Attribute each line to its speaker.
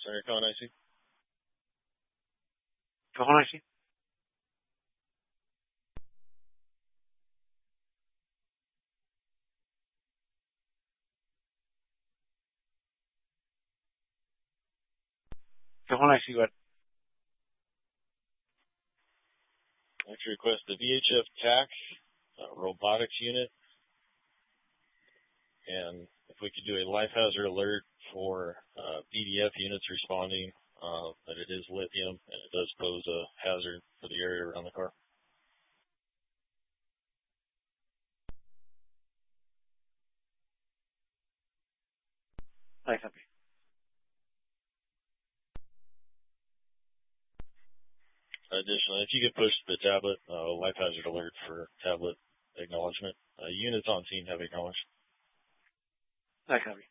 Speaker 1: Center Con IC.
Speaker 2: Con IC. Con IC, go ahead.
Speaker 1: I'd like to request the VHF TAC robotics unit, and if we could do a life hazard alert for BDF units responding that it is lithium and it does pose a hazard for the area around the car.
Speaker 2: Thanks, Happy.
Speaker 1: Additionally, if you could push the tablet life hazard alert for tablet acknowledgement, units on scene have acknowledged.
Speaker 2: Thanks, Happy.